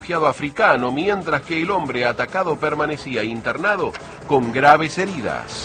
refugiado africano, mientras que el hombre atacado permanecía internado con graves heridas.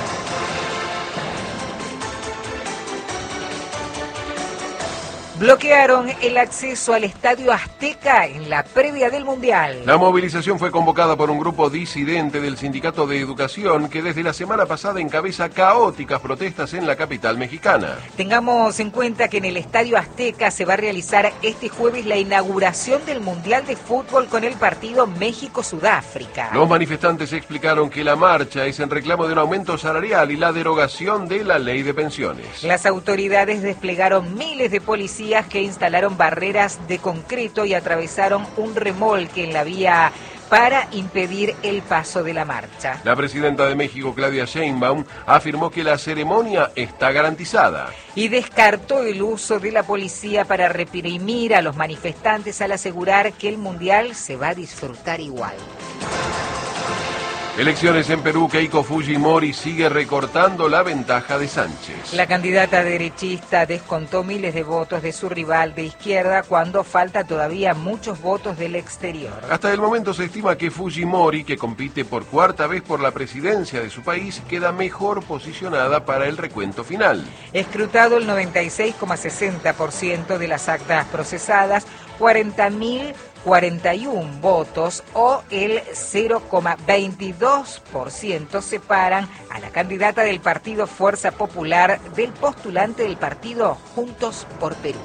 Bloquearon el acceso al Estadio Azteca en la previa del Mundial. La movilización fue convocada por un grupo disidente del Sindicato de Educación que desde la semana pasada encabeza caóticas protestas en la capital mexicana. Tengamos en cuenta que en el Estadio Azteca se va a realizar este jueves la inauguración del Mundial de Fútbol con el partido México-Sudáfrica. Los manifestantes explicaron que la marcha es en reclamo de un aumento salarial y la derogación de la ley de pensiones. Las autoridades desplegaron miles de policías que instalaron barreras de concreto y atravesaron un remolque en la vía para impedir el paso de la marcha. La presidenta de México, Claudia Sheinbaum, afirmó que la ceremonia está garantizada. Y descartó el uso de la policía para reprimir a los manifestantes al asegurar que el Mundial se va a disfrutar igual. Elecciones en Perú, Keiko Fujimori sigue recortando la ventaja de Sánchez. La candidata derechista descontó miles de votos de su rival de izquierda cuando falta todavía muchos votos del exterior. Hasta el momento se estima que Fujimori, que compite por cuarta vez por la presidencia de su país, queda mejor posicionada para el recuento final. Escrutado el 96,60% de las actas procesadas, 40.041 votos o el 0,22% separan a la candidata del partido Fuerza Popular del postulante del partido Juntos por Perú.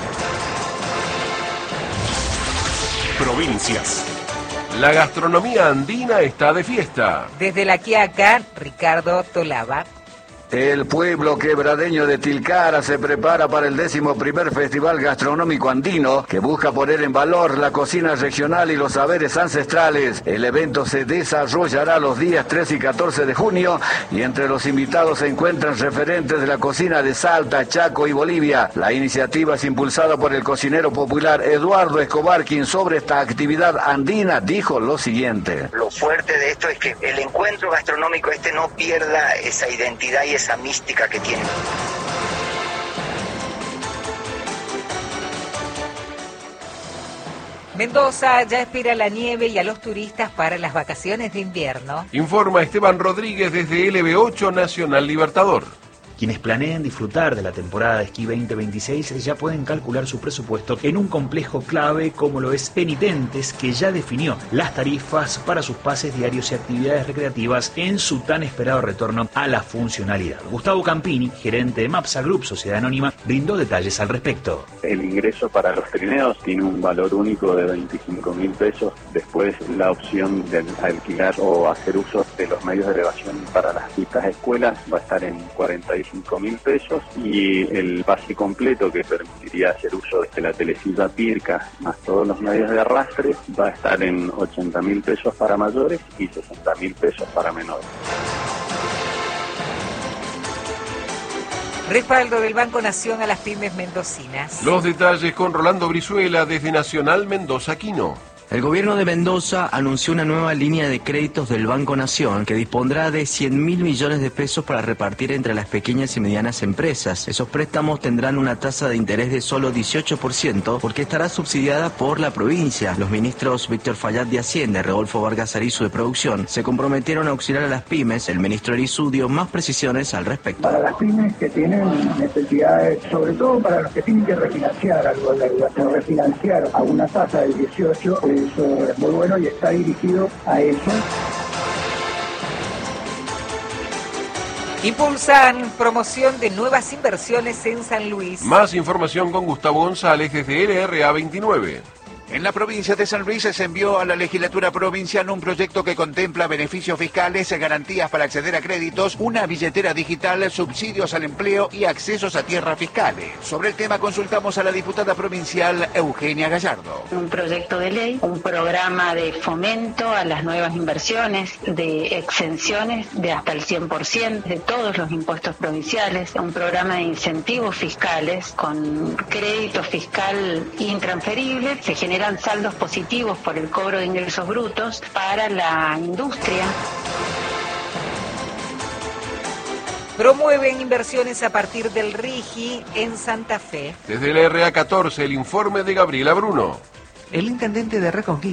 Provincias. La gastronomía andina está de fiesta. Desde La Quiaca, Ricardo Tolaba. El pueblo quebradeño de Tilcara se prepara para el 11º Festival Gastronómico Andino, que busca poner en valor la cocina regional y los saberes ancestrales. El evento se desarrollará los días 13 y 14 de junio, y entre los invitados se encuentran referentes de la cocina de Salta, Chaco y Bolivia. La iniciativa es impulsada por el cocinero popular Eduardo Escobar, quien sobre esta actividad andina dijo lo siguiente. Lo fuerte de esto es que el encuentro gastronómico no pierda esa identidad y esa mística que tiene. Mendoza ya espera la nieve y a los turistas para las vacaciones de invierno. Informa Esteban Rodríguez desde LB8 Nacional Libertador. Quienes planeen disfrutar de la temporada de esquí 2026 ya pueden calcular su presupuesto en un complejo clave como lo es Penitentes, que ya definió las tarifas para sus pases diarios y actividades recreativas en su tan esperado retorno a la funcionalidad. Gustavo Campini, gerente de Mapsa Group, sociedad anónima, brindó detalles al respecto. El ingreso para los trineos tiene un valor único de 25.000 pesos. Después la opción de alquilar o hacer uso de los medios de elevación para las distintas escuelas va a estar en 45.000 pesos, y el pase completo, que permitiría hacer uso de la telesilla Pirca más todos los medios de arrastre, va a estar en 80.000 pesos para mayores y 60.000 pesos para menores. Respaldo del Banco Nación a las pymes mendocinas. Los detalles con Rolando Brizuela desde Nacional Mendoza Quino. El gobierno de Mendoza anunció una nueva línea de créditos del Banco Nación que dispondrá de 100.000 millones de pesos para repartir entre las pequeñas y medianas empresas. Esos préstamos tendrán una tasa de interés de solo 18% porque estará subsidiada por la provincia. Los ministros Víctor Fayad de Hacienda y Rodolfo Vargas Arizu de Producción se comprometieron a auxiliar a las pymes. El ministro Arizu dio más precisiones al respecto. Para las pymes que tienen necesidades, sobre todo para los que tienen que refinanciar algo de deuda, se refinanciar a una tasa del 18%, eso es muy bueno y está dirigido a eso. Impulsan promoción de nuevas inversiones en San Luis. Más información con Gustavo González desde LRA 29. En la provincia de San Luis se envió a la legislatura provincial un proyecto que contempla beneficios fiscales, garantías para acceder a créditos, una billetera digital, subsidios al empleo y accesos a tierras fiscales. Sobre el tema consultamos a la diputada provincial Eugenia Gallardo. Un proyecto de ley, un programa de fomento a las nuevas inversiones, de exenciones de hasta el 100% de todos los impuestos provinciales, un programa de incentivos fiscales con crédito fiscal intransferible. Se generan saldos positivos por el cobro de ingresos brutos para la industria. Promueven inversiones a partir del RIGI en Santa Fe. Desde el RA 14, el informe de Gabriela Bruno. el intendente de Reconquista